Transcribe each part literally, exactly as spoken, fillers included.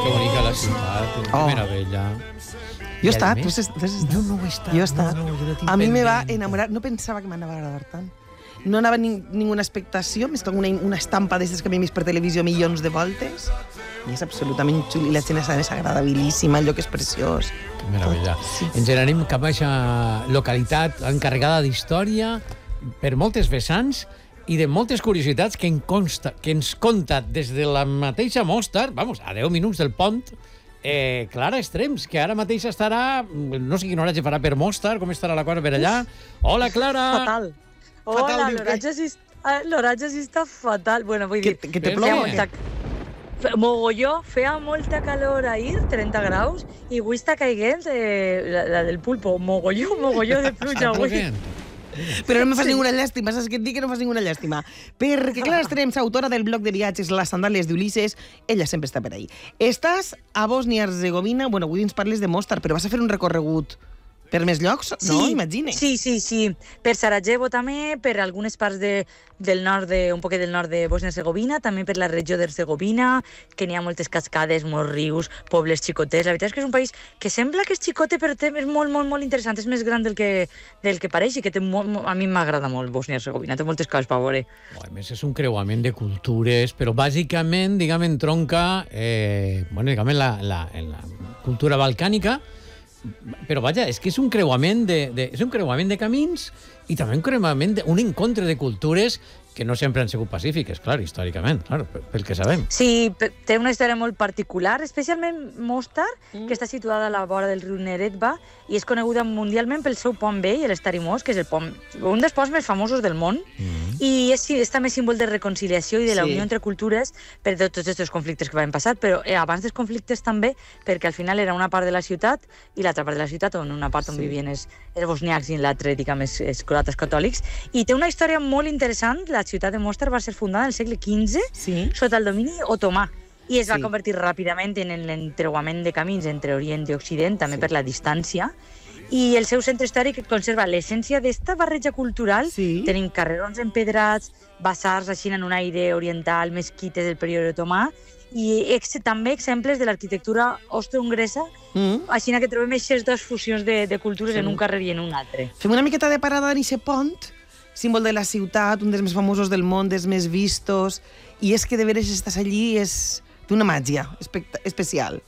que bonica la ciutat, que Oh. meravella. Jo he I, a estat, més, tu has, tu has estat? Jo no ho he estat. Jo he estat. No, no, jo la tinc a mi me va pendent. enamorar, no pensava que m'anava a agradar tant. No anava ni, ninguna expectació, més que una, una estampa d'aquestes que m'he vist per televisió milions de voltes. I és absolutament xul, i la gent és, a més, agradabilíssima, el lloc és preciós. Que meravella. Sí. Ens n'anem cap a aquesta localitat encarregada d'història per moltes vessants i de moltes curiositats que, en consta, que ens conta des de la mateixa Mostar, vamos, a deu minuts del pont, eh, Clara Estrems, que ara mateix estarà, no sé quin horatge farà per Mostar, com estarà la cosa per allà. Hola, Clara! Fatal. Fatal, Hola, diu l'oratge sí, ah, l'oratge sí està fatal. Bueno, vull Que, dir, que te Per plou? feia què? molta... fe- Mogolló, feia molta calor ahir, trenta graus, i avui està caiguent eh, la, la del pulpo. Mogolló, mogolló de pluja Està avui. plovent. Però no me fas ninguna llàstima, saps què et dic que no fas ninguna llàstima? Perquè Clara Estrems, autora del blog de viatges Les sandàlies d'Ulisses, ella sempre està per ahí. Estàs a Bòsnia-Herzegovina, bueno, avui ens parles de Mostar, però vas a fer un recorregut per més llocs, no? Imagine. Sí, sí, sí. Per Sarajevo també, per algunes parts de, del nord, de, un poquet del nord de Bòsnia-Herzegovina, també per la regió d'Herzegovina, que n'hi ha moltes cascades, molts rius, pobles xicotets. La veritat és que és un país que sembla que és xicote, però té, és molt, molt, molt interessant. És més gran del que, del que pareix i que té molt, molt, a mi m'agrada molt Bòsnia-Herzegovina. Té moltes coses per veure. A més, és un creuament de cultures, però bàsicament, diguem, entronca, eh, bueno, diguem, en la, la, en la cultura balcànica, però vaja, és que és un creuament de, de, és un creuament de camins i també un creuament, de, un encontre de cultures que no sempre han sigut pacífiques, clar, històricament, clar, pel que sabem. Sí, pe- té una història molt particular, especialment Mostar, mm. que està situada a la vora del riu Neretva i és coneguda mundialment pel seu pont vell, l'Estarimós, que és el pont, un dels ponts més famosos del món, mm. i és, és també símbol de reconciliació i de la Sí. unió entre cultures per tot- tots aquests conflictes que van passar, però eh, abans dels conflictes també, perquè al final era una part de la ciutat i l'altra part de la ciutat, on una part on Sí. vivien els, els bosniacs i l'altra, diguem, els, els croates catòlics, i té una història molt interessant. La ciutat de Mostar va ser fundada en el segle quinze Sí. sota el domini otomà i es va Sí. convertir ràpidament en l'entreguament de camins entre Orient i Occident, també Sí. per la distància, i el seu centre històric conserva l'essència d'esta barreja cultural. Sí. Tenim carrerons empedrats, basars així en un aire oriental, mesquites del període otomà, i ex també exemples de l'arquitectura austro-hongresa, Mm. així que trobem aquestes dues fusions de, de cultures Sí. en un carrer i en un altre. Fem una miqueta de parada en aquest pont, símbol de la ciutat, un dels més famosos del món, dels més vistos, i és que de veres estàs allí és d'una màgia espect- especial.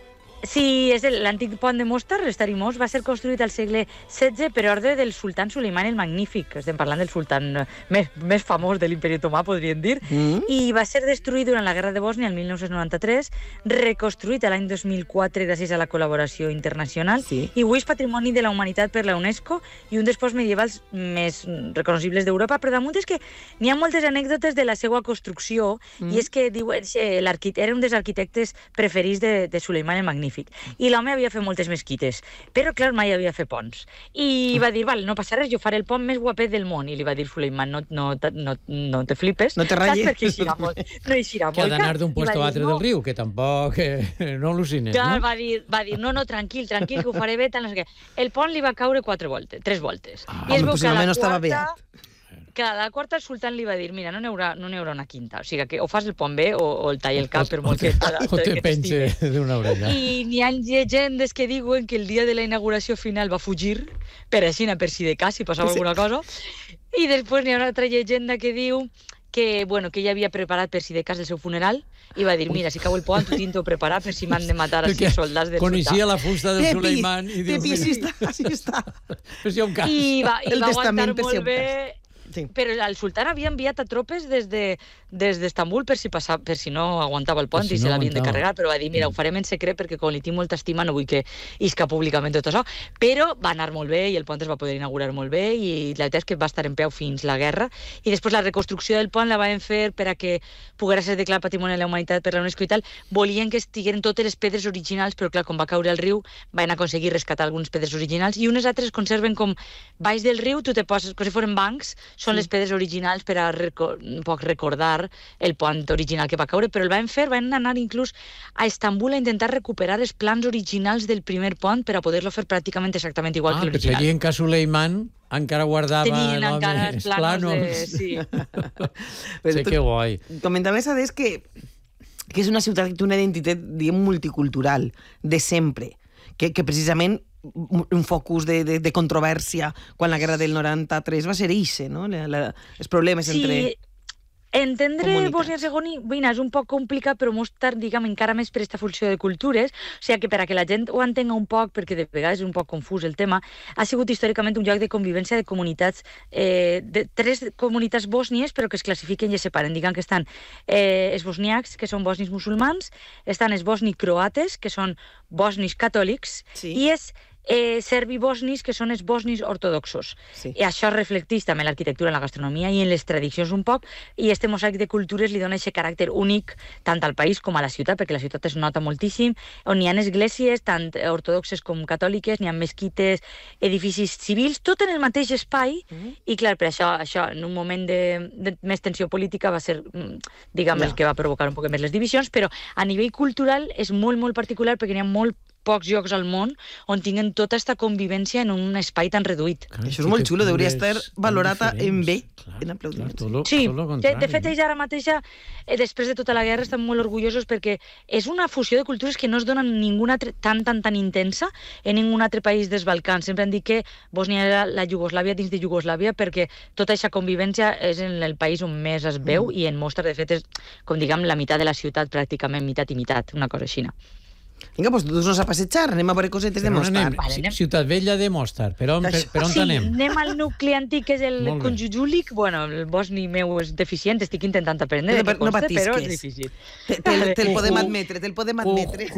Sí, és el- l'antic pont de Mostar, l'Estarimós, va ser construït al segle setze per ordre del sultán Suleiman el Magnífic. Estem parlant del sultán eh, més, més famós de l'imperi otomà, podríem dir, Mm. i va ser destruït durant la Guerra de Bòsnia el mil nou-cents noranta-tres, reconstruït a l'any dos mil quatre gràcies a la col·laboració internacional, Sí. i avui és Patrimoni de la Humanitat per la UNESCO i un dels ponts medievals més recognoscibles d'Europa, però damunt és que n'hi ha moltes anècdotes de la seva construcció, Mm. i és que diu, eh, l'arquit- era un dels arquitectes preferits de, de Suleiman el Magnífic. I l'home havia fet moltes mesquites, però, clar, mai havia fet ponts. I va dir, val, no passa res, jo faré el pont més guapet del món. I li va dir Suleiman, no, no, no, no te flipes, No te saps? ratlles. Perquè eixirà molt, no eixirà Que ha molt d'anar car. d'un I puesto va a dir, l'altre no. del riu, que tampoc eh, no al·lucines, Clar, no? va dir, va dir, no, no, tranquil, tranquil, que ho faré bé, tal, no sé què. El pont li va caure quatre voltes, tres voltes. Ah, I es home, veu pues que a la almenys estava quarta- beat. que a la quarta el sultán li va dir, mira, no n'hi haurà, no n'hi haurà una quinta, o sigui que o fas el pont bé o, o el talla el cap per molt o te, que, o te que pense t'estime. d'una orella. I n'hi ha llegendes que diuen que el dia de la inauguració final va fugir, per així, per si de cas, si passava Sí. alguna cosa, i després n'hi ha una altra llegenda que diu que, bueno, que ella havia preparat per si de cas el seu funeral i va dir, mira, si cau el pont, tu tinto preparat per si m'han de matar a Perquè sis soldats del coneixia sultà. la fusta del Tepi, Suleiman i diu... Tepi, així està, així està. Per si hi ha un cas. I va, i El va aguantar testament per si molt un bé. Sí. Però el sultán havia enviat a tropes des de des d'Estambul per si passava, per si no aguantava el pont Per si i se no l'havien de aguantava. carregar, però va dir, mira, ho farem en secret perquè com li tinc molta estima no vull que isca públicament tot això, però va anar molt bé i el pont es va poder inaugurar molt bé i la veritat és que va estar en peu fins la guerra i després la reconstrucció del pont la van fer per a que poguera ser declarat Patrimoni de la Humanitat per la UNESCO i tal. Volien que estigueren totes les pedres originals, però clar, com va caure al riu van aconseguir rescatar algunes pedres originals i unes altres conserven com baix del riu, tu te poses, com si foren bancs, són Sí. les pedres originals per a reco un poc recordar el pont original que va caure, però el van fer, van anar inclús a Estambul a intentar recuperar els plans originals del primer pont per a poder-lo fer pràcticament exactament igual Ah, que perquè l'original. allí en cas Suleiman encara guardava Tenien l'home encara els els planos plànols. de... Sí. Però Sí, tu- que guai. Comentava, sabes, que que és una ciutat que té una identitat, diguem, multicultural, de sempre, que, que precisament un focus de, de, de controvèrsia quan la guerra del noranta-tres va ser eixe, no? La, la, els problemes sí. entre... Entendre Bòsnia-Hercegovina és un poc complicat, però mostrar, diguem, encara més per aquesta funció de cultures, o sigui que per a que la gent ho entenga un poc, perquè de vegades és un poc confús el tema, ha sigut històricament un lloc de convivència de comunitats, eh, de tres comunitats bòsnies, però que es classifiquen i es separen. Diguem que estan eh, els bosniacs, que són bosnis musulmans, estan els bosni-croates, que són bosnis catòlics, sí. i és Eh, serbi-bosnis, que són els bosnis ortodoxos. Sí. I això reflecteix també en l'arquitectura, en la gastronomia i en les tradicions un poc, i este mosaic de cultures li dona aquest caràcter únic tant al país com a la ciutat, perquè la ciutat es nota moltíssim, on hi ha esglésies, tant ortodoxes com catòliques, n'hi ha mesquites, edificis civils, tot en el mateix espai, mm-hmm. i clar, per això, això en un moment de, de més tensió política va ser, diguem, no. el que va provocar un poc més les divisions, però a nivell cultural és molt, molt particular, perquè n'hi ha molt pocs llocs al món on tinguen tota aquesta convivència en un espai tan reduït. Clar, això és molt xulo, hauria estar valorada en bé, clar, en aplaudiments. Clar, lo, sí, de, de fet, ells ara mateixa, eh, després de tota la guerra, estan molt orgullosos perquè és una fusió de cultures que no es dona ninguna tan, tan, tan intensa en ningun altre país dels Balcans. Sempre han dit que Bòsnia era la Iugoslàvia dins de Iugoslàvia perquè tota aquesta convivència és en el país on més es veu mm. i en mostra, de fet, és, com diguem, la meitat de la ciutat, pràcticament meitat i meitat, una cosa així. Vinga, doncs dus-nos a passejar, anem a veure cosetes de Mostar. Vale, anem. Ciutat Vella de Mostar, per on, per, per on sí, anem? Anem al nucli antic, que és el Conjujúlic. Bueno, el bosni meu és deficient, estic intentant aprendre, no, no consta, però és difícil. Te'l te podem admetre, te'l podem admetre.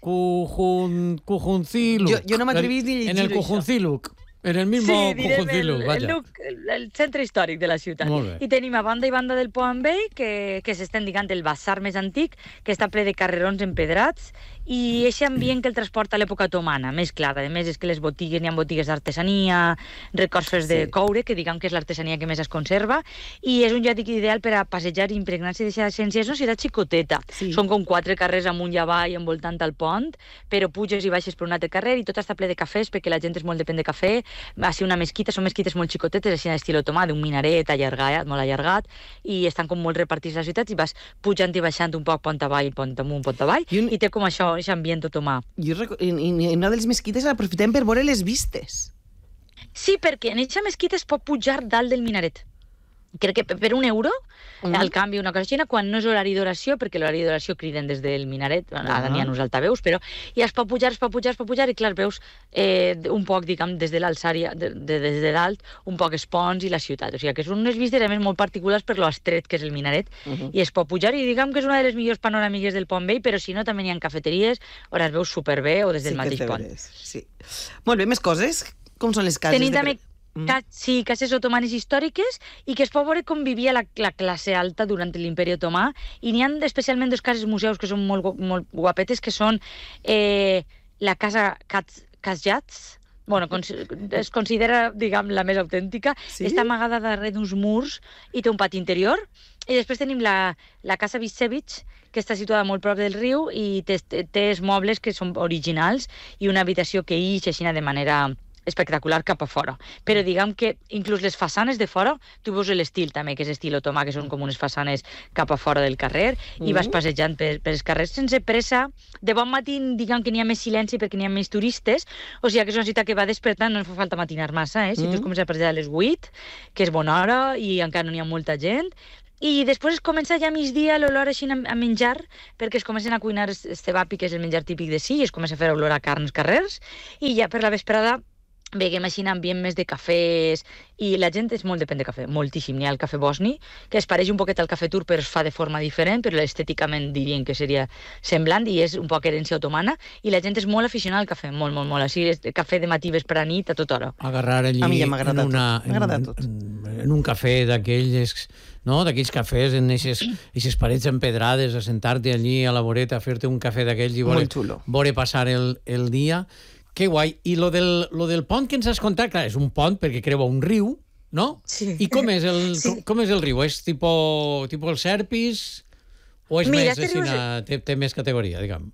Cujunciluk. Jo, jo no m'atrevís ni a llegir això. En el Cujunciluk. En el mismo sí, Cujunciluk, vaja. El, el centre històric de la ciutat. I tenim a banda i banda del Pont Vell, que, que s'estem dient el basar més antic, que està ple de carrerons empedrats, i aquest ambient que el transporta a l'època otomana, més clar. A més, és que les botigues, n'hi ha botigues d'artesania, records fets de sí. coure, que diguem que és l'artesania que més es conserva, i és un lloc ideal per a passejar i impregnar-se d'aquesta essència. És una ciutat xicoteta. Sí. Són com quatre carrers amunt i avall envoltant el pont, però puges i baixes per un altre carrer, i tot està ple de cafès, perquè la gent és molt depèn de cafè. Va ser una mesquita, són mesquites molt xicotetes, així d'estil otomà, d'un minaret allargat, molt allargat, i estan com molt repartits a les ciutats, i vas pujant i baixant un poc pont avall, pont amunt, pont avall, i, un... i té com això, aquest ambient otomà. Jo reco... en, en una de les mesquites l'aprofitem per veure les vistes. Sí, perquè en aquesta mesquita es pot pujar dalt del minaret. Crec que per un euro, mm. al canvi una cosa així, quan no és horari d'oració, perquè l'horari d'oració criden des del minaret, uh -huh. ara n'hi ha uns altaveus, però i es pot pujar, es pot pujar, es pot pujar, i clar, veus eh, un poc, diguem, des de l'alçària, de, de, des de dalt, un poc els ponts i la ciutat. O sigui, que són unes vistes, a més, molt particulars per lo estret que és el minaret, uh -huh. i es pot pujar, i diguem que és una de les millors panoràmiques del Pont Vell, però si no, també n'hi ha cafeteries, on es veu superbé, o des del sí, mateix pont. Sí. Molt bé, més coses? Com són les cases? Tenim de... també Ca sí, cases otomanes històriques, i que es pot veure com vivia la, la classe alta durant l'imperi otomà, i n'hi ha especialment dos cases museus que són molt, molt guapetes, que són eh, la casa Kazjats, bueno, es considera, diguem, la més autèntica, sí? Està amagada darrere d'uns murs i té un pati interior, i després tenim la, la casa Visevich, que està situada molt prop del riu i té, té els mobles que són originals i una habitació que ix així de manera espectacular cap a fora. Però diguem que inclús les façanes de fora, tu veus l'estil també, que és estil otomà, que són com unes façanes cap a fora del carrer, mm. i vas passejant per, per els carrers sense pressa. De bon matí, diguem que n'hi ha més silenci perquè n'hi ha més turistes, o sigui que és una ciutat que va despertant, no ens fa falta matinar massa, eh? Si mm. tu comences a passejar a les vuit, que és bona hora, i encara no n'hi ha molta gent, i després es comença ja a migdia l'olor així a menjar, perquè es comencen a cuinar el cevapi, que és el menjar típic de sí, i es comença a fer olor a carn als carrers, i ja per la vesprada veiem així un ambient més de cafès, i la gent és molt depèn de cafè, moltíssim. N'hi ha el cafè bosni, que es pareix un poquet al cafè turc, però es fa de forma diferent, però estèticament dirien que seria semblant, i és un poc herència otomana, i la gent és molt aficionada al cafè, molt, molt, molt. Així, és cafè de matí, vespre, nit, a tota hora. Agarrar allí a mi ja m'ha agradat en, una, tot. M'agrada tot. En, en un cafè d'aquells, no? d'aquells cafès, en aquestes parets empedrades, a sentar-te allí a la voreta, a fer-te un cafè d'aquells i veure, veure passar el, el dia. Que guai. I lo del, lo del pont que ens has contat, clar, és un pont perquè creua un riu, no? Sí. I com és el, sí. com, com és el riu? És tipo, tipo el Serpis o és Mira, més, este riu... té, té més categoria, diguem?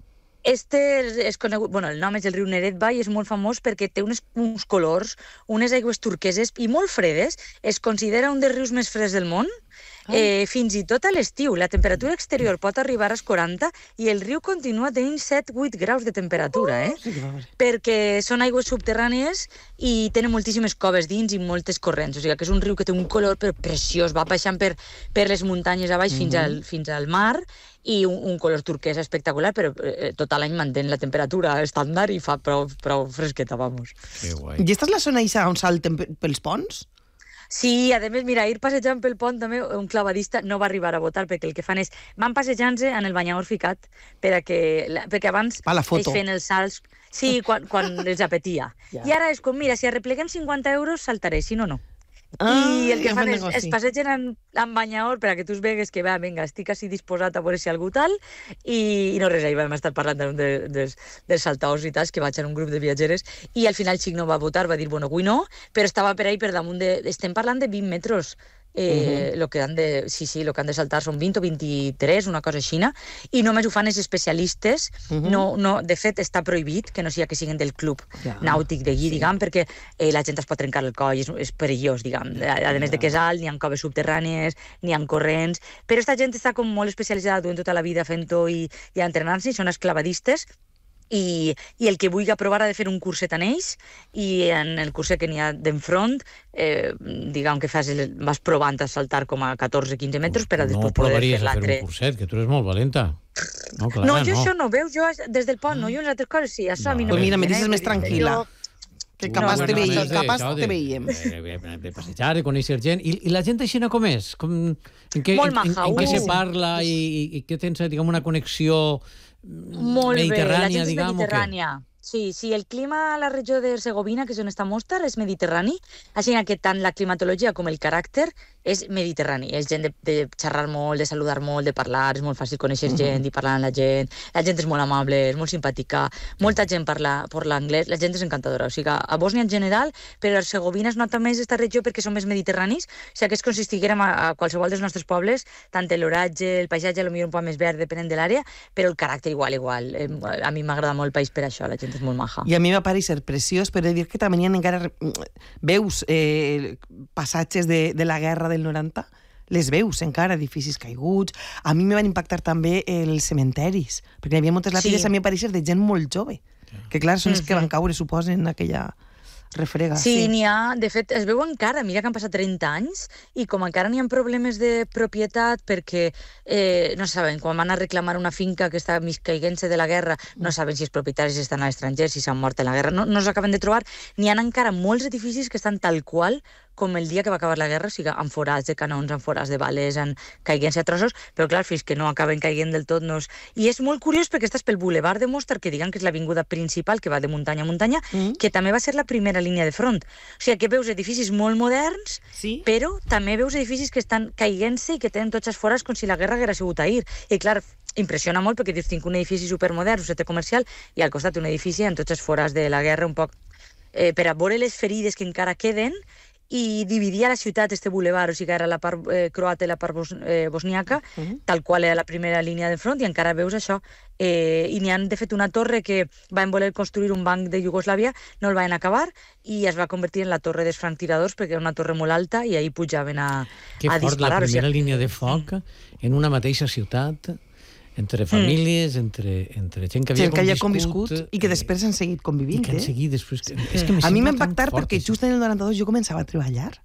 Este és conegut, bueno, el nom és el riu Neretva i és molt famós perquè té uns, uns colors, unes aigües turqueses i molt fredes. Es considera un dels rius més freds del món eh, fins i tot a l'estiu. La temperatura exterior pot arribar als quaranta i el riu continua tenint set vuit graus de temperatura, eh? Perquè són aigües subterrànies i tenen moltíssimes coves dins i moltes corrents. O sigui que és un riu que té un color però preciós, va baixant per, per les muntanyes a baix fins, al, fins al mar i un, un color turquesa espectacular, però eh, tot l'any mantén la temperatura estàndard i fa prou, prou fresqueta, vamos. Que guai. I esta és la zona on salten pels ponts? Sí, a més, mira, ir passejant pel pont també un clavadista no va arribar a votar perquè el que fan és van passejant-se en el banyador ficat per a que, perquè abans Pa la foto. ells feien els salts, sí, quan, quan els apetia. Ja. I ara és com, mira, si arrepleguem cinquanta euros saltaré, si no, no. Ah, I el que ja fan fan és, negoci. es passegen en, en banyador per a que tu es vegues que, va, vinga, estic així disposat a veure si algú tal, i, i no res, ahir vam estar parlant d'un de, de, dels saltaors i tals, que vaig en un grup de viatgeres, i al final el xic no va votar, va dir, bueno, avui no, però estava per ahí per damunt de... Estem parlant de vint metres, eh, uh-huh. lo que han de, sí, sí, lo que han de saltar són vint o vint-i-tres, una cosa així, i només ho fan els especialistes, uh-huh. no, no, de fet està prohibit que no sigui que siguin del club ja. nàutic de Gui, sí. diguem, perquè eh, la gent es pot trencar el coll, és, és perillós, diguem, a, a més ja. de que és alt, n'hi ha coves subterrànies, n'hi ha corrents, però esta gent està com molt especialitzada durant tota la vida fent-ho i, i entrenant-se, i són esclavadistes, I, i el que vulgui provar ha de fer un curset en ells, i en el curset que n'hi ha d'enfront, eh, diguem que fas el, vas provant a saltar com a catorze quinze metres per a no després poder fer l'altre. No provaries a fer un curset, que tu eres molt valenta. No, clar, no jo no. això no, veus? Jo des del pont, no, jo les altres coses sí, això no, a mi no. Pues mira, me me dices més tranquil·la. Que capaz no, te no, veiem, no, no, capaz de, te veiem. De, de, de passejar, de conèixer gent. I, i la gent així com és? Com, en què, molt maja. En, en, en què uh. se parla i, i, i què tens, diguem, una connexió molt mediterrània, bé, la gent és diguem, mediterrània. Sí, sí, el clima a la regió de Herzegovina, que és on està Mostar, és mediterrani, així que tant la climatologia com el caràcter és mediterrani. És gent de, de xerrar molt, de saludar molt, de parlar, és molt fàcil conèixer mm -hmm. gent i parlar amb la gent. La gent és molt amable, és molt simpàtica, molta gent parla, parla anglès, la gent és encantadora. O sigui, a Bòsnia en general, però a Herzegovina es nota més aquesta regió perquè són més mediterranis, o sigui, que és com si estiguérem a, a qualsevol dels nostres pobles, tant l'oratge, el paisatge, potser un poc més verd, depenent de l'àrea, però el caràcter igual, igual. Eh, a mi m'agrada molt el país per això, la gent és molt maja. I a mi va parecer preciós, però he de dir que també hi ha encara veus eh, passatges de, de la guerra del noranta, les veus encara, edificis caiguts. A mi me van impactar també els cementeris, perquè hi havia moltes làpides, sí. A mi va parecer de gent molt jove, que clar, són els que van caure, suposen, en aquella refrega. Sí, sí. N'hi ha, de fet, es veu encara, mira que han passat trenta anys, i com encara n'hi ha problemes de propietat perquè, eh, no saben, quan van a reclamar una finca que està mig caiguent-se de la guerra, no saben si els propietaris estan a l'estranger, si s'han mort en la guerra, no, no s'acaben de trobar. N'hi ha encara molts edificis que estan tal qual com el dia que va acabar la guerra, o sigui, amb forats de canons, amb forats de bales, en caiguent-se a trossos, però clar, fins que no acaben caiguent del tot no és... I és molt curiós perquè estàs pel Boulevard de Mostar, que diguen que és l'avinguda principal, que va de muntanya a muntanya, mm. que també va ser la primera línia de front. O sigui, que veus edificis molt moderns, sí. però també veus edificis que estan caiguent-se i que tenen tots els forats com si la guerra haguera sigut ahir. I clar, impressiona molt perquè dius, tinc un edifici supermodern, un centre comercial, i al costat un edifici amb tots els forats de la guerra un poc... Eh, per a veure les ferides que encara queden, i dividia la ciutat, este boulevard, o sigui que era la part eh, croata i la part bos, eh, bosniaca, uh -huh. tal qual era la primera línia de front, i encara veus això. Eh, I n'hi han, de fet, una torre que van voler construir un banc de Iugoslàvia, no el van acabar, i es va convertir en la torre dels franctiradors, perquè era una torre molt alta, i ahir pujaven a, que a fort, disparar. la primera o sigui... línia de foc en una mateixa ciutat, entre famílies, mm. entre, entre gent que havia gent que havia conviscut, conviscut i que després han seguit convivint. I que han eh? seguit després... Que, és que a mi m'ha impactat perquè just en el noranta-dos jo començava a treballar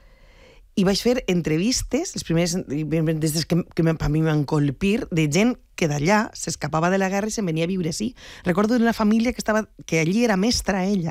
i vaig fer entrevistes, les primeres des que, que a mi m'han colpir, de gent que d'allà s'escapava de la guerra i se'n venia a viure així. Recordo d'una família que, estava, que allí era mestra ella,